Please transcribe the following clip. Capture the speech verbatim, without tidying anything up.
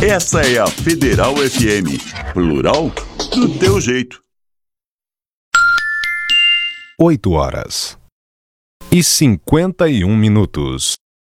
Essa é a Federal F M. Plural do teu jeito. Oito horas e cinquenta e um minutos.